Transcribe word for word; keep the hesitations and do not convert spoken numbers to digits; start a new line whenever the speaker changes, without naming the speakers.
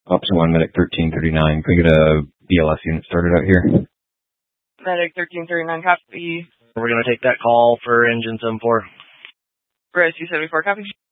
Option one, Medic thirteen thirty-nine. Can we get a B L S unit started out here?
Medic thirteen thirty-nine, copy.
We're going to take that call for engine seven four.
Rescue seventy-four, copy.